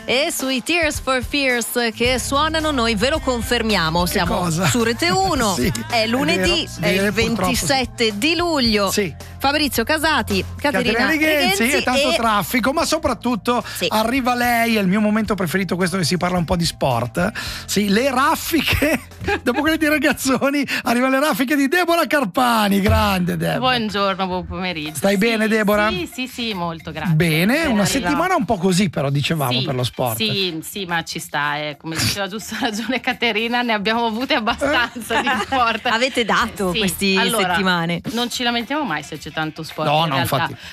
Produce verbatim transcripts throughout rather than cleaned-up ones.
E sui Tears for Fears che suonano noi ve lo confermiamo, siamo cosa? su Rete uno, Sì, è lunedì, è, vero, è il sì, ventisette sì. di luglio. Sì. Fabrizio Casati, Caterina, Caterina Righenzi, Righenzi e tanto e... traffico, ma soprattutto sì. arriva lei, è il mio momento preferito, questo che si parla un po' di sport. Sì, le raffiche, dopo quelle di ragazzoni, arriva le raffiche di Deborah Carpani, grande Deborah. Buongiorno, buon pomeriggio. Stai sì, bene Deborah? Sì, sì, sì, molto, grazie. Bene, Ben una arrivato. settimana un po' così però dicevamo sì, per lo sport. Sì, sì, ma ci sta, eh. Come diceva giusto ragione Caterina, ne abbiamo avute abbastanza di sport. Avete dato sì. queste allora, settimane. Non ci lamentiamo mai se c'è tanto sport. No, in no, realtà. infatti.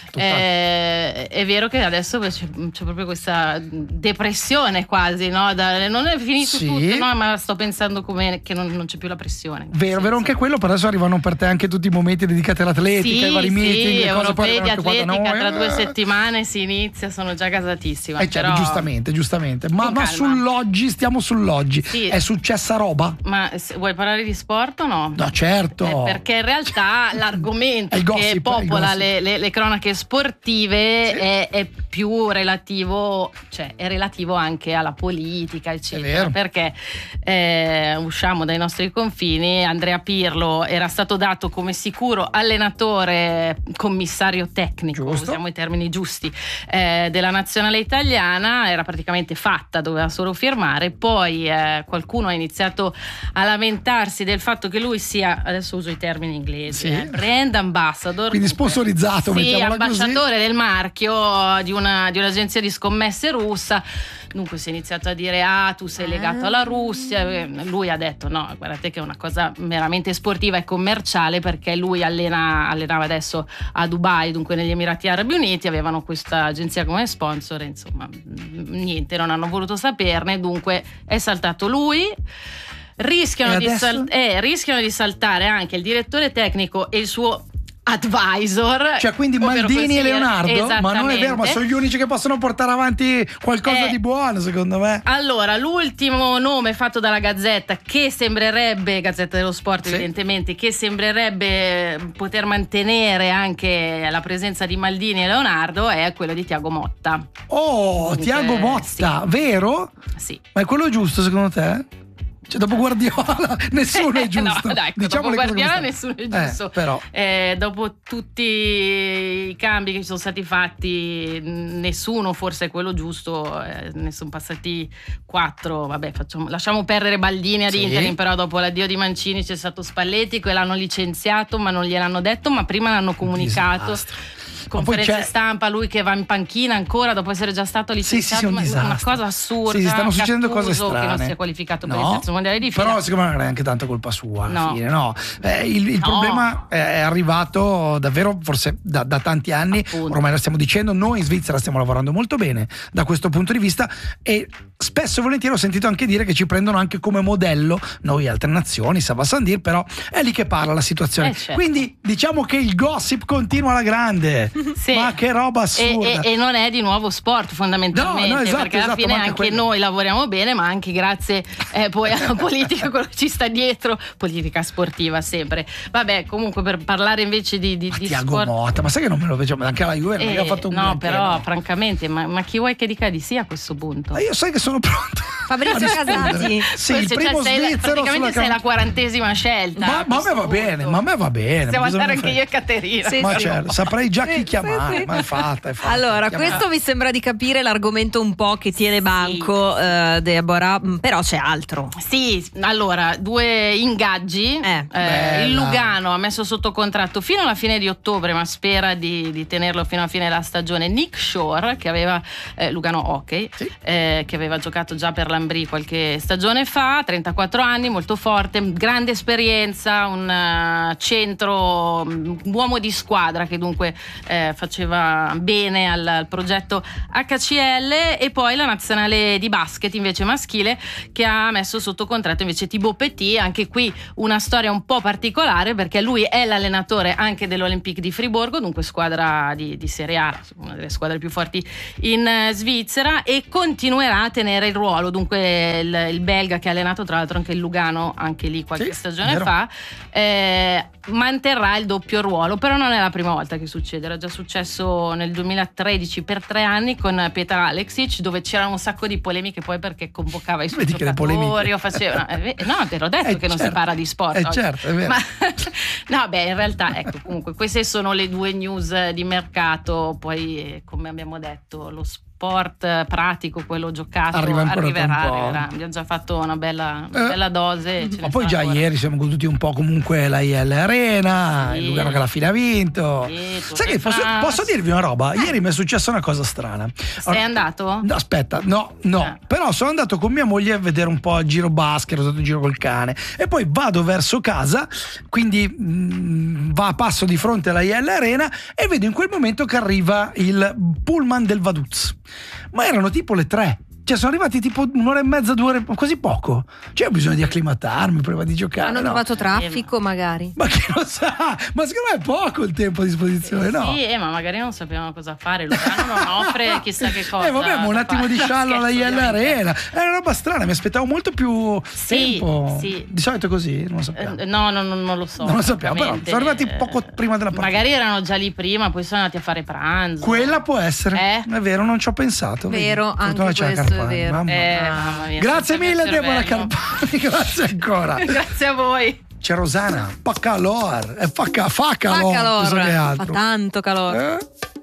Eh, è vero che adesso c'è, c'è proprio questa depressione quasi, no? Da, non è finito sì. tutto, no? Ma sto pensando come che non, non c'è più la pressione. Vero, vero anche quello, però adesso arrivano per te anche tutti i momenti dedicati all'atletica, sì, ai vari sì, meeting, le cose poi europei di arrivano qua da atletica, noi. tra due settimane si inizia, sono già gasatissima. Eh, cioè, però... giustamente, giustamente. Ma, ma calma. sull'oggi, stiamo sull'oggi. Sì. È successa roba? Ma se, vuoi parlare di sport o no? No, certo. Eh, perché in realtà l'argomento È il gossip, che popola è il le, le, le cronache sportive sì. è, è più relativo, cioè è relativo anche alla politica, eccetera. Perché eh, usciamo dai nostri confini. Andrea Pirlo era stato dato come sicuro allenatore, commissario tecnico, Giusto. usiamo i termini giusti, eh, della nazionale italiana. Era praticamente fatta, doveva solo firmare. Poi eh, qualcuno ha iniziato a lamentarsi del fatto che lui sia, adesso uso i termini inglesi, Sì. eh, brand ambassador, Quindi sponsorizzato, sì, mettiamola ambasciatore così. del marchio di una, di un'agenzia di scommesse russa. Dunque si è iniziato a dire: ah, tu sei legato alla Russia. Lui ha detto: no, guardate che è una cosa meramente sportiva e commerciale, perché lui allena, allenava adesso a Dubai, dunque negli Emirati Arabi Uniti, avevano questa agenzia come sponsor, insomma niente, non hanno voluto saperne, dunque è saltato lui. Rischiano di, sal- eh, rischiano di saltare anche il direttore tecnico e il suo advisor, Cioè quindi Maldini e Leonardo, ma non è vero, ma sono gli unici che possono portare avanti qualcosa eh, di buono, secondo me. Allora, l'ultimo nome fatto dalla Gazzetta, che sembrerebbe, Gazzetta dello Sport sì. evidentemente, che sembrerebbe poter mantenere anche la presenza di Maldini e Leonardo, è quello di Thiago Motta. Oh, Dunque, Thiago Motta, sì. vero? Sì. Ma è quello giusto secondo te? Cioè, dopo Guardiola nessuno è giusto. No, dai, ecco, diciamo dopo Guardiola nessuno è giusto. Eh, però. Eh, dopo tutti i cambi che ci sono stati fatti, nessuno forse è quello giusto. Eh, ne sono passati quattro. Vabbè, facciamo, lasciamo perdere Baldini ad Sì. Interim, però dopo l'addio di Mancini c'è stato Spalletti, che l'hanno licenziato, ma non gliel'hanno detto, ma prima l'hanno comunicato. Disastro. Conferenza stampa, lui che va in panchina ancora dopo essere già stato licenziato. Sì, sì, sì, un ma una disastro. cosa assurda. Sì, sì, stanno succedendo cose Gattuso strane. che non si è qualificato per no, il terzo mondiale di fila. però secondo me non è neanche tanto colpa sua alla No. fine, no. Eh, il il No. problema è arrivato davvero forse da, da tanti anni. Appunto. Ormai lo stiamo dicendo, noi in Svizzera stiamo lavorando molto bene da questo punto di vista, e spesso e volentieri ho sentito anche dire che ci prendono anche come modello noi altre nazioni, ça va sans dire, però è lì che parla la situazione. Eh, certo. Quindi diciamo che il gossip continua alla grande. Sì. Ma che roba E, assurda. e, e non è di nuovo sport fondamentalmente, No, no, esatto, perché alla esatto, fine manca anche quello. noi lavoriamo bene, ma anche grazie eh, poi alla politica, quello che ci sta dietro, politica sportiva sempre. Vabbè, comunque per parlare invece di, di, Ma di Thiago sport, Motta, ma sai che non me lo vedo, anche alla Juve non eh, gli ha fatto un no, granché, però no. francamente, ma, ma chi vuoi che dica di sì a questo punto? Ma io sai che sono pronto. Fabrizio a rispondere. Casati. Sì, il Cioè, primo sei la- svizzero praticamente sulla sei la cam- quarantesima scelta. Ma, a ma a me questo va punto. bene, ma a me va bene. Possiamo cosa andare me anche frega? io e Caterina. Sì, Ma sì. certo, saprei già chi Sì, chiamare, sì, sì. ma è fatta, è fatta. Allora, Chiamare. questo mi sembra di capire l'argomento un po' che tiene banco, eh, Deborah, mm, però c'è altro. Sì, allora, due ingaggi. Eh. Eh, il Bella. Lugano ha messo sotto contratto fino alla fine di ottobre, ma spera di, di tenerlo fino alla fine della stagione, Nick Shore, che aveva eh, Lugano Hockey, Sì. eh, che aveva giocato già per l'Ambrì qualche stagione fa, trentaquattro anni, molto forte, grande esperienza, un uh, centro, un uomo di squadra che dunque eh, faceva bene al, al progetto H C L. E poi la nazionale di basket invece maschile, che ha messo sotto contratto invece Thibaut Petit, anche qui una storia un po' particolare, perché lui è l'allenatore anche dell'Olympique di Friburgo, dunque squadra di, di Serie A, una delle squadre più forti in eh, Svizzera, e continuerà a tenere il ruolo, dunque il, il belga che ha allenato tra l'altro anche il Lugano, anche lì qualche Sì, stagione vero. fa, eh, manterrà il doppio ruolo, però non è la prima volta che succede, già successo nel duemilatredici per tre anni con Petar Aleksic, dove c'erano un sacco di polemiche poi perché convocava i suoi Vedi che le polemiche. giocatori o faceva no, te l'ho detto Eh, che non certo. si parla di sport Eh, oggi. certo, è vero. Ma, no, beh, in realtà ecco, comunque queste sono le due news di mercato. Poi eh, come abbiamo detto, lo sport pratico, quello giocato, Arriva ancora arriverà, tra un po'. arriverà. Abbiamo già fatto una bella, una Eh. bella dose e ce Ma ne poi sta già ancora. ieri siamo goduti un po' comunque la I L Arena, Sì. il Lugano che alla fine ha vinto. Sì, Tour Sai de che posso, France. posso dirvi una roba? Ieri mi è successa una cosa strana. Sei andato? No, aspetta, no, no. Ah. Però sono andato con mia moglie a vedere un po' il giro basket, ho dato un giro col cane e poi vado verso casa, quindi mh, va a passo di fronte alla I L Arena e vedo in quel momento che arriva il pullman del Vaduz. Ma erano tipo le tre. Cioè sono arrivati tipo un'ora e mezza, due ore, quasi poco. Cioè ho bisogno di acclimatarmi prima di giocare. Hanno no? trovato traffico magari. Ma chi lo sa? Ma secondo me è poco il tempo a disposizione, no? Sì, eh, ma magari non sapevano cosa fare. Lugano non offre chissà che cosa. Eh vabbè, ma un da attimo fare. di sciallo alla I L Scherzo, ovviamente. Arena. È una roba strana, mi aspettavo molto più Sì, tempo. sì. Di solito è così, non lo sappiamo. Eh, No, no, no, non lo so. Non lo sappiamo, però francamente. sono arrivati poco prima della partita. Magari erano già lì prima, poi sono andati a fare pranzo. Quella può essere. Eh? È vero, non ci ho pensato. Vero, vedi. anche Fortuna c'è la questo è Carpani, vero. mamma. Eh, mamma mia, Grazie senza il mille mio Deborah cervello. Carpani, grazie ancora. Grazie a voi. C'è Rosana, fa calor, e fa, ca- fa calor, Fa calor, cosa che fa altro. tanto calore. Eh?